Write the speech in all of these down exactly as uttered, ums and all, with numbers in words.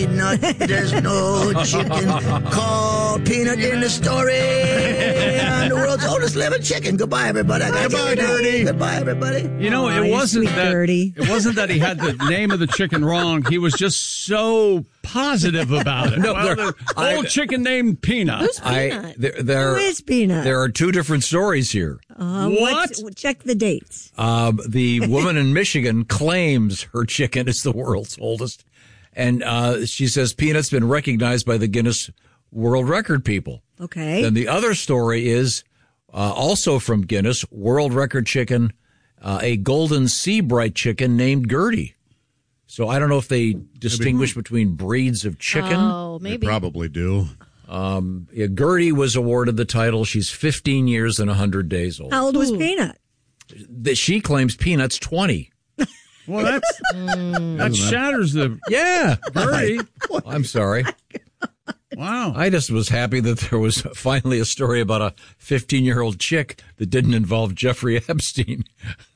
Peanut. There's no chicken called Peanut in the story. I'm the world's oldest living chicken. Goodbye, everybody. I gotta Goodbye, get Dirty. Goodbye, everybody. You know, Aw, it you wasn't sweet that Dirty. it wasn't that he had the name of the chicken wrong. He was just so positive about it. No, well, there- the I- old chicken named Peanut. Who's I, Peanut? there, there, Who is Peanut? there are two different stories here. Uh, What? what's- Check the dates. Um, the woman in Michigan claims her chicken is the world's oldest. And uh, she says Peanut's been recognized by the Guinness World Record people. Okay. Then the other story is uh, also from Guinness, World Record chicken, uh, a golden sea bright chicken named Gertie. So I don't know if they distinguish between breeds of chicken. Oh, They maybe. probably do. Um, yeah, Gertie was awarded the title. She's fifteen years and one hundred days old. How old was Ooh. Peanut? That she claims Peanut's twenty. Well, that's, that shatters the Yeah. Gertie. I'm sorry. Wow. I just was happy that there was finally a story about a fifteen-year-old chick that didn't involve Jeffrey Epstein.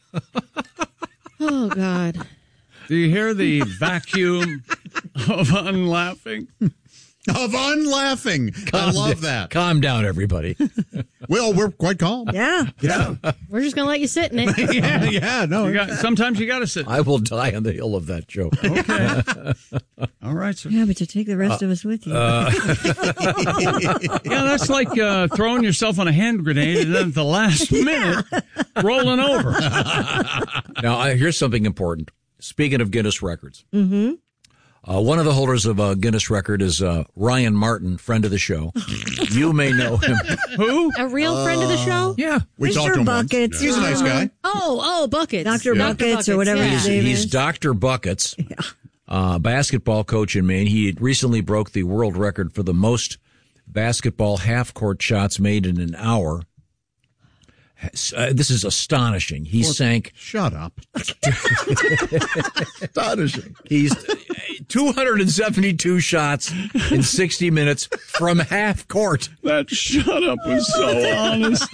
Oh, God. Do you hear the vacuum of unlaughing? Of unlaughing. I love that. Calm down, everybody. Well, we're quite calm. Yeah. Yeah. We're just going to let you sit in it. yeah, yeah, no. You got, sometimes you got to sit. I will die on the hill of that joke. Okay. All right, sir. Yeah, but you take the rest of us with you. Yeah, that's like uh, throwing yourself on a hand grenade and then at the last minute rolling over. Now, I, here's something important. Speaking of Guinness records, mm-hmm. uh, one of the holders of a Guinness record is uh, Ryan Martin, friend of the show. You may know him. Who? A real friend of the show? Yeah. We Mister talked to him once. Buckets. He's a nice guy. Oh, oh, Buckets. Doctor Yeah. Buckets or whatever yeah. his He's, name he's is. Doctor Buckets, uh, basketball coach in Maine. He recently broke the world record for the most basketball half-court shots made in an hour. Uh, this is astonishing. He sank. Shut up. Astonishing. He's two hundred seventy-two shots in sixty minutes from half court. That shut up was so honest.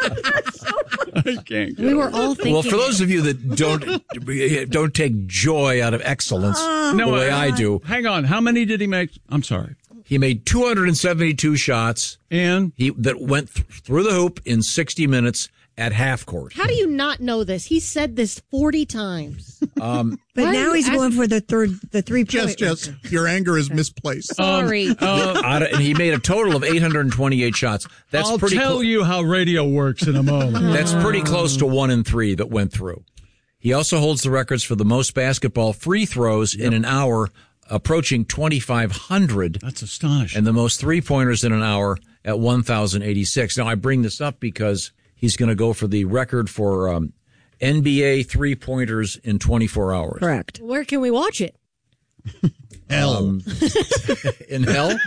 I can't get We were over all thinking. Well, for those of you that don't don't take joy out of excellence it. the No, way uh, I do, Hang on. How many did he make? I'm sorry. he made two hundred seventy-two shots. And He that went th- through the hoop in sixty minutes at half court. How do you not know this? He said this forty times. Um, But Why are now you he's asking- going for the third, the three Jess, point. Jess, your anger is misplaced. Sorry. uh, out of- and he made a total of eight hundred twenty-eight shots. That's I'll pretty. tell clo- you how radio works in a moment. That's pretty close to one in three that went through. He also holds the records for the most basketball free throws in an hour, approaching twenty-five hundred, That's astonishing. and the most three-pointers in an hour at one thousand eighty-six. Now, I bring this up because he's going to go for the record for um, N B A three-pointers in twenty-four hours. Correct. Where can we watch it? Hell. Um, in hell?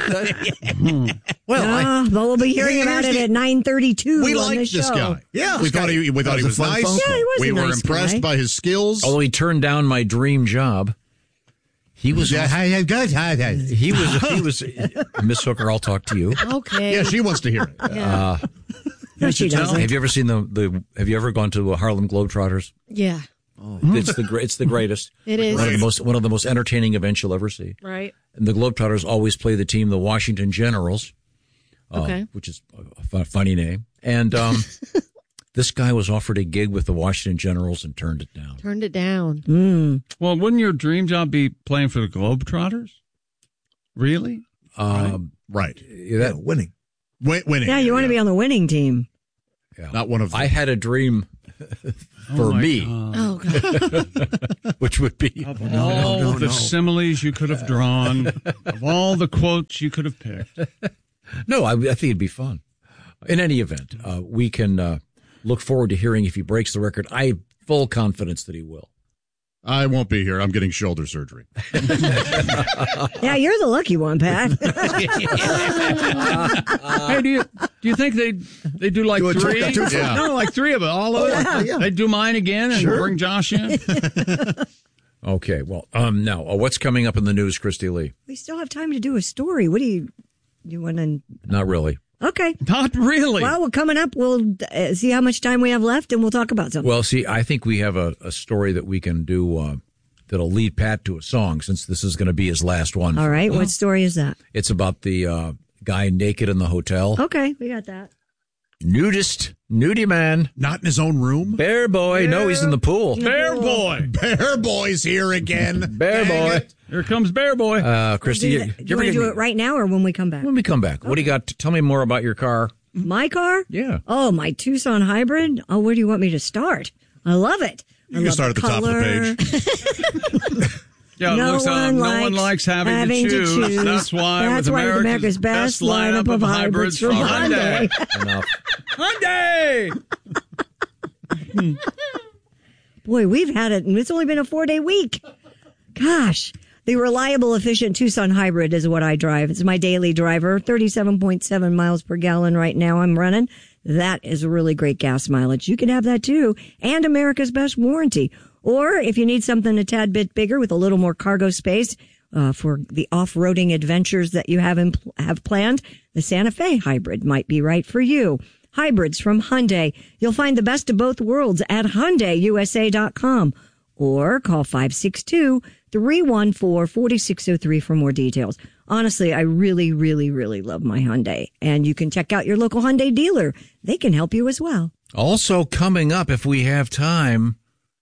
Well, I, Ah, but we'll be hearing Hey, about here's it the- at nine thirty-two we on liked this this show. guy. Yeah, we this thought guy- he, we that thought he was was a fun nice. phone call. Yeah, he was we a were nice impressed guy. by his skills. although he turned down my dream job, he was. Yeah, off- good. he was. He was. Miss Hooker, I'll talk to you. Okay. Yeah, she wants to hear it. Yeah. No, she doesn't. Have you ever seen the, the Have you ever gone to Harlem Globetrotters? Yeah. It's the great. It's the greatest. It is. One of the most one of the most entertaining events you'll ever see. Right. And the Globetrotters always play the team, the Washington Generals, uh, Okay. which is a fu- funny name. And um, this guy was offered a gig with the Washington Generals and turned it down. Turned it down. Mm. Well, wouldn't your dream job be playing for the Globetrotters? Really? Um, Right. yeah, that- winning. Win- winning. Yeah, you want to be on the winning team. yeah. Not one of them. I had a dream for Oh, my me, God. Oh, God. which would be Of all the similes you could have drawn, of all the quotes you could have picked. no. I, I think it'd be fun. In any event, uh, we can uh, look forward to hearing if he breaks the record. I have full confidence that he will. I won't be here. I'm getting shoulder surgery. Yeah, you're the lucky one, Pat. Hey, do you do you think they they do like Do a two- three? a two- Yeah. No, like three of it, all of it. yeah, yeah. They do mine again and bring Josh in. Okay. Well, um, now uh, what's coming up in the news, Christy Lee? We still have time to do a story. What do you, you want to? Not really. Okay. Not really. Well, we're coming up. We'll uh, see how much time we have left, and we'll talk about something. Well, see, I think we have a, a story that we can do uh, that'll lead Pat to a song, since this is going to be his last one. All right. What story is that? It's about the uh, guy naked in the hotel. Okay, we got that. Nudist, nudie man. Not in his own room? Bear boy. Bear, no, he's in the pool. Bear boy. Bear boy's here again. Bear Dang boy. it. Here comes Bear boy. Uh, Christy, Do, you, you, you do you ever want to get- do it right now or when we come back? When we come back, what do you got? To, tell me more about your car. My car? Yeah. Oh, my Tucson hybrid? Oh, where do you want me to start? I love it. You I can love start at the top of the page. Yeah, it no, looks, uh, one no likes one likes having, having to, to choose. choose. That's why That's with why with America's, America's best lineup of hybrids from Hyundai. Hyundai. Hyundai. Hyundai! Boy, we've had it, and it's only been a four-day week. Gosh. The reliable, efficient Tucson hybrid is what I drive. It's my daily driver, thirty-seven point seven miles per gallon right now I'm running. That is really great gas mileage. You can have that too, and America's best warranty. Or if you need something a tad bit bigger with a little more cargo space uh, for the off-roading adventures that you have in, have planned, the Santa Fe hybrid might be right for you. Hybrids from Hyundai. You'll find the best of both worlds at Hyundai U S A dot com or call five six two, three one four, four six zero three for more details. Honestly, I really, really, really love my Hyundai. And you can check out your local Hyundai dealer. They can help you as well. Also coming up, if we have time,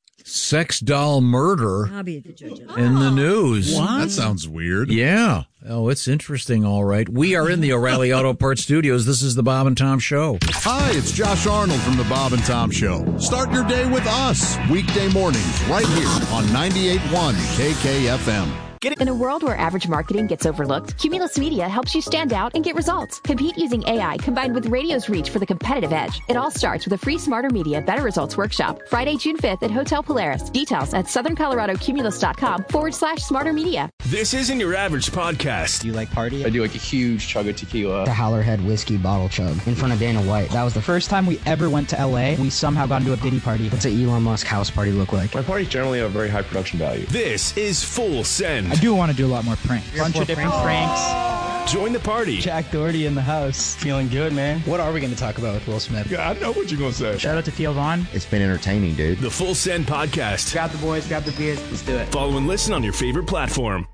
sex doll murder I'll be at the judges. in the news. That sounds weird. Yeah. Oh, it's interesting, all right. We are in the O'Reilly Auto Parts Studios. This is the Bob and Tom Show. Hi, it's Josh Arnold from the Bob and Tom Show. Start your day with us, weekday mornings, right here on ninety-eight point one K K F M. In a world where average marketing gets overlooked, Cumulus Media helps you stand out and get results. Compete using A I combined with radio's reach for the competitive edge. It all starts with a free Smarter Media Better Results workshop, Friday, June fifth at Hotel Polaris. Details at southern colorado cumulus dot com forward slash smarter media. This isn't your average podcast. Do you like party? I do like a huge chug of tequila. The Howlerhead whiskey bottle chug in front of Dana White. That was the first time we ever went to L A. We somehow got into a Diddy party. What's an Elon Musk house party look like? My parties generally have very high production value. This is Full Send. I do want to do a lot more pranks. Bunch of different pranks. pranks. Join the party. Jack Doherty in the house. Feeling good, man. What are we going to talk about with Will Smith? Yeah, I know what you're going to say. Shout out to Theo Vaughn. It's been entertaining, dude. The Full Send podcast. Grab the boys, grab the beers. Let's do it. Follow and listen on your favorite platform.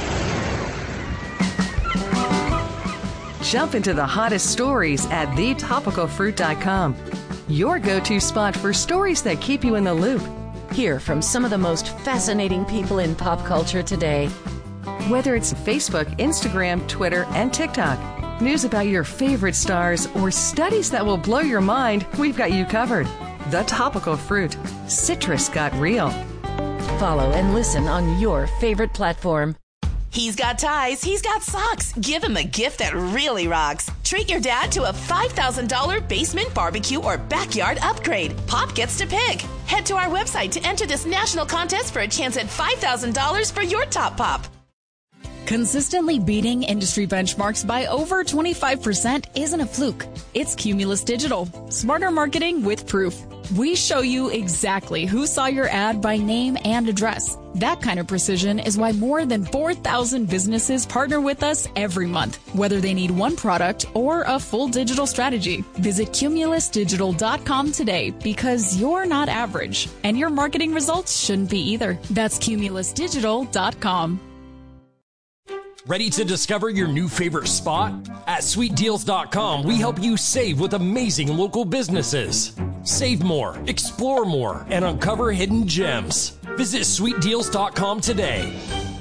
Jump into the hottest stories at the topical fruit dot com. Your go-to spot for stories that keep you in the loop. Hear from some of the most fascinating people in pop culture today. Whether it's Facebook, Instagram, Twitter, and TikTok, news about your favorite stars, or studies that will blow your mind, we've got you covered. The Topical Fruit. Citrus got real. Follow and listen on your favorite platform. He's got ties, he's got socks. Give him a gift that really rocks. Treat your dad to a five thousand dollars basement barbecue or backyard upgrade. Pop gets to pick. Head to our website to enter this national contest for a chance at five thousand dollars for your top pop. Consistently beating industry benchmarks by over twenty-five percent isn't a fluke. It's Cumulus Digital. Smarter marketing with proof. We show you exactly who saw your ad by name and address. That kind of precision is why more than four thousand businesses partner with us every month, whether they need one product or a full digital strategy. Visit cumulus digital dot com today because you're not average, and your marketing results shouldn't be either. That's cumulus digital dot com. Ready to discover your new favorite spot? At sweet deals dot com, we help you save with amazing local businesses. Save more, explore more, and uncover hidden gems. Visit sweet deals dot com today.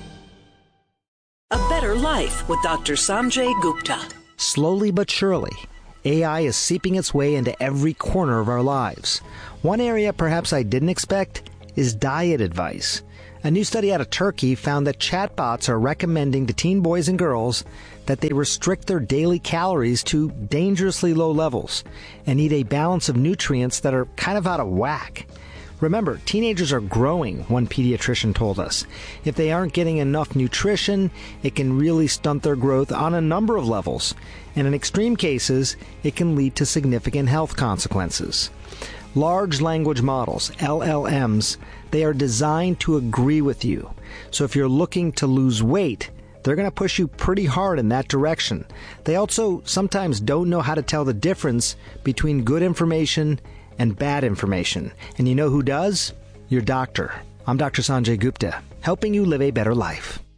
A Better Life with Doctor Sanjay Gupta. Slowly but surely, A I is seeping its way into every corner of our lives. One area perhaps I didn't expect is diet advice. A new study out of Turkey found that chatbots are recommending to teen boys and girls that they restrict their daily calories to dangerously low levels and eat a balance of nutrients that are kind of out of whack. Remember, teenagers are growing, one pediatrician told us. If they aren't getting enough nutrition, it can really stunt their growth on a number of levels. And in extreme cases, it can lead to significant health consequences. Large language models, L L Ms, they are designed to agree with you. So if you're looking to lose weight, they're going to push you pretty hard in that direction. They also sometimes don't know how to tell the difference between good information and bad information. And you know who does? Your doctor. I'm Doctor Sanjay Gupta. helping you live a better life.